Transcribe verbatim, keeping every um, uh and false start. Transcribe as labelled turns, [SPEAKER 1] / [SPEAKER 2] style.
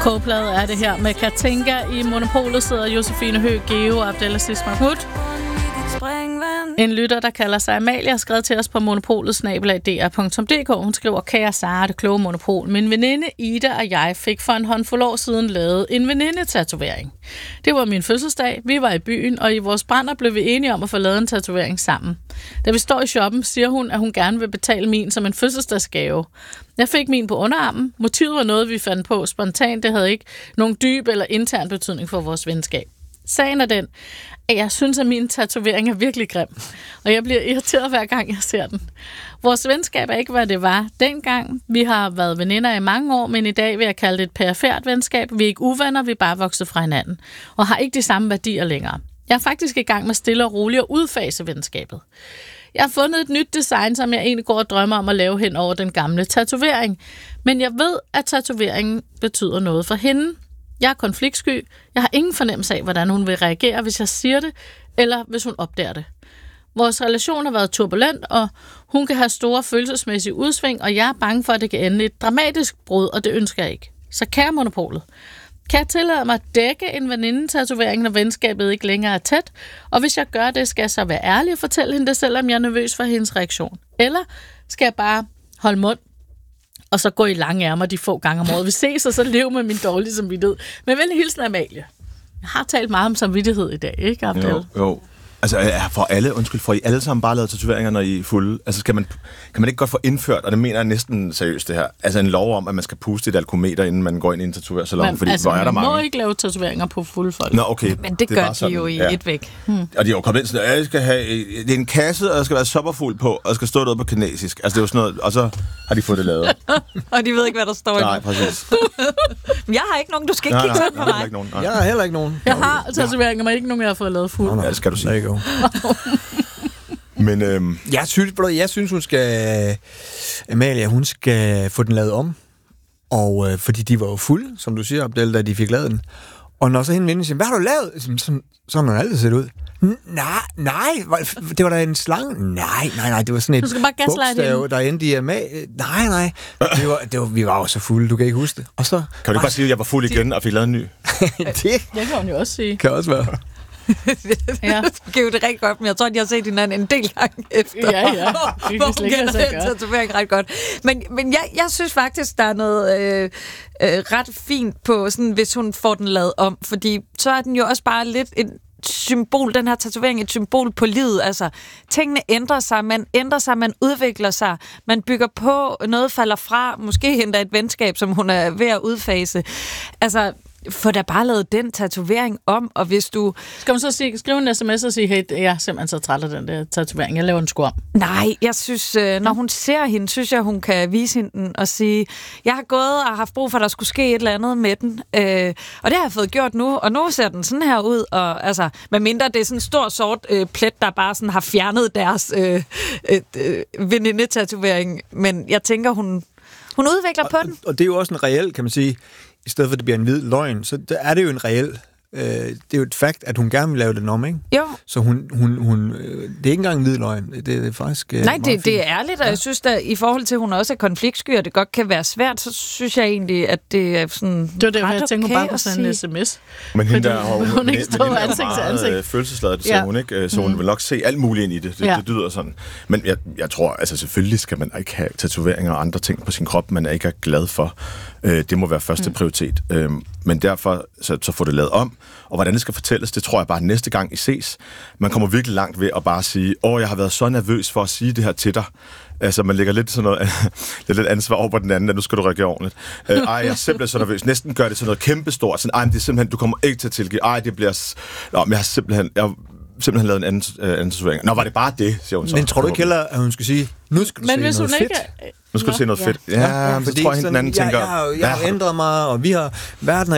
[SPEAKER 1] K-plade er det her med Katinka. I Monopolet sidder Josefine Høgh, Geo og Abdelaziz Mahmoud. En lytter, der kalder sig Amalie, har skrevet til os på monopolet snabel-a d r punktum d k. Hun skriver: Kære Sara, det kloge monopol. Min veninde Ida og jeg fik for en håndfuld år siden lavet en venindetatovering. Det var min fødselsdag, vi var i byen, og i vores brænder blev vi enige om at få lavet en tatovering sammen. Da vi står i shoppen, siger hun, at hun gerne vil betale min som en fødselsdagsgave. Jeg fik min på underarmen. Motivet var noget, vi fandt på spontant. Det havde ikke nogen dyb eller intern betydning for vores venskab. Sagen er den, at jeg synes, at min tatovering er virkelig grim, og jeg bliver irriteret hver gang, jeg ser den. Vores venskab er ikke, hvad det var dengang. Vi har været veninder i mange år, men i dag vil jeg kalde det et perifert venskab. Vi er ikke uvenner, vi er bare vokset fra hinanden, og har ikke de samme værdier længere. Jeg er faktisk i gang med stille og roligt at udfase venskabet. Jeg har fundet et nyt design, som jeg egentlig går og drømmer om at lave hen over den gamle tatovering, men jeg ved, at tatoveringen betyder noget for hende. Jeg er konfliktsky. Jeg har ingen fornemmelse af, hvordan hun vil reagere, hvis jeg siger det, eller hvis hun opdager det. Vores relation har været turbulent, og hun kan have store følelsesmæssige udsving, og jeg er bange for, at det kan ende et dramatisk brud, og det ønsker jeg ikke. Så kære Monopolet, kan jeg tillade mig at dække en venindetatovering, når venskabet ikke længere er tæt? Og hvis jeg gør det, skal jeg så være ærlig og fortælle hende det, selvom jeg er nervøs for hendes reaktion? Eller skal jeg bare holde mund, og så gå i lange ærmer de få gange om året? Vi ses, og så leve med min dårlige samvittighed. Men venlig hilsen, Amalie. Jeg har talt meget om samvittighed i dag, ikke, Abdel?
[SPEAKER 2] Jo, jo. Altså, for alle, undskyld, får I alle sammen bare lavet tatoveringer, når I er fulde? Altså, skal man, kan man ikke godt få indført, og det mener jeg næsten seriøst det her, altså en lov om, at man skal puste et alkometer, inden man går ind i en tatovørsalon, fordi
[SPEAKER 1] altså,
[SPEAKER 2] hvor er der mange?
[SPEAKER 1] Man må ikke lave tatoveringer på fulde folk.
[SPEAKER 2] Nå, okay.
[SPEAKER 3] Men det, det gør de sådan, jo i ja. et væk. Hmm.
[SPEAKER 2] Og de er jo kommet ind sådan, at jeg skal have, det er en kasse, og der skal være sopperfuld på, og der skal stå noget på kinesisk. Altså, det er jo sådan noget, og så har de fået det lavet.
[SPEAKER 3] Og de ved ikke, hvad der står i.
[SPEAKER 2] Nej, præcis.
[SPEAKER 3] Men jeg har ikke nogen, du skal ikke
[SPEAKER 2] nej,
[SPEAKER 3] kigge
[SPEAKER 2] nej,
[SPEAKER 3] sådan på mig.
[SPEAKER 2] Ikke nogen,
[SPEAKER 4] jeg har heller ikke nogen.
[SPEAKER 1] Jeg har tatoveringer, men ikke nogen, jeg har fået lavet fuld.
[SPEAKER 2] Ja, det skal du sige.
[SPEAKER 4] There you go.
[SPEAKER 2] Men øhm...
[SPEAKER 4] jeg synes, jeg synes hun skal Amalia, hun skal få den lavet om. Og øh, fordi de var jo fulde, som du siger, Abdel, da de fik lavet den. Og når så hende vinde siger, hvad har du lavet? Sådan, sådan har man altid set ud. Nej, nej, det var da en slange. Nej, nej, nej, det var sådan et bogstav, der endte i Amalie. Nej, nej, det var, det var, vi var jo så fulde, du kan ikke huske det. Og så
[SPEAKER 2] kan du bare sige, at jeg var fuld igen og fik lavet en ny?
[SPEAKER 4] Det
[SPEAKER 1] kan hun jo også sige.
[SPEAKER 4] Kan også være.
[SPEAKER 3] Ja, det giver det rigtig godt, men jeg tror, at jeg har set hinanden en del gange efter.
[SPEAKER 1] Ja, ja.
[SPEAKER 3] Hvor hun kender den tatovering ret godt. Men, men jeg, jeg synes faktisk, der er noget øh, øh, ret fint på, sådan, hvis hun får den lavet om, fordi så er den jo også bare lidt en symbol, den her tatovering, et symbol på livet. Altså, tingene ændrer sig, man ændrer sig, man udvikler sig, man bygger på, noget falder fra, måske endda et venskab, som hun er ved at udfase. Altså, få da bare lavet den tatovering om, og hvis du...
[SPEAKER 1] Skal man så sige, skrive en sms og sige, hey, jeg er simpelthen så træt af den der tatovering, jeg laver en sgu om?
[SPEAKER 3] Nej, jeg synes, når hun ser hende, synes jeg, hun kan vise hende den og sige, jeg har gået og haft brug for, at der skulle ske et eller andet med den, øh, og det har jeg fået gjort nu, og nu ser den sådan her ud, og altså, medmindre det er sådan en stor sort øh, plet, der bare sådan har fjernet deres øh, øh, veninde-tatovering, men jeg tænker, hun, hun udvikler
[SPEAKER 4] og,
[SPEAKER 3] på den.
[SPEAKER 4] Og det er jo også en reel, kan man sige, i stedet for, at det bliver en hvid løgn, så er det jo en reel. Øh, det er jo et fakt, at hun gerne vil lave den om, ikke?
[SPEAKER 3] Jo.
[SPEAKER 4] Så hun, hun, hun, øh, det er ikke engang en hvid løgn. Det, det er faktisk øh,
[SPEAKER 3] Nej, det, det er ærligt, og ja. Jeg synes, at i forhold til, at hun også er konfliktsky, og det godt kan være svært, så synes jeg egentlig, at det er sådan
[SPEAKER 1] det var det, jeg tænker bare på sådan en sms.
[SPEAKER 2] Men hende der
[SPEAKER 1] hun, hun ikke står ansigt til ansigt.
[SPEAKER 2] Følelsesladet, det ja. Hun ikke, så hun mm. vil nok se alt muligt ind i det. Det, ja. Det lyder sådan. Men jeg, jeg tror, altså selvfølgelig skal man ikke have tatoveringer og andre ting på sin krop, man ikke er glad for. Det må være første prioritet. Mm. Men derfor så, så få det lavet om. Og hvordan det skal fortælles, det tror jeg bare næste gang I ses. Man kommer virkelig langt ved at bare sige, åh, jeg har været så nervøs for at sige det her til dig. Altså, man lægger lidt sådan noget, lidt ansvar over på den anden, at nu skal du reagere ordentligt. Øh, ej, jeg er simpelthen så nervøs. Næsten gør det sådan noget kæmpestort. Sådan, ej, men det er simpelthen, du kommer ikke til at tilgive. Ej, det bliver... Nå, men jeg har simpelthen... Jeg simpelthen lavet en anden, øh, anden tatovering. Nå, var det bare det, siger hun så.
[SPEAKER 4] Men tror du ikke heller, at hun skal sige, nu skal du
[SPEAKER 1] men
[SPEAKER 4] se noget fedt?
[SPEAKER 1] Ikke...
[SPEAKER 2] Nu skal du se noget
[SPEAKER 1] ja.
[SPEAKER 2] fedt. Ja, ja, ja, så tror jeg, den anden
[SPEAKER 4] jeg,
[SPEAKER 2] tænker...
[SPEAKER 4] Jeg, jeg, jeg har ændret mig, og vi har... Verden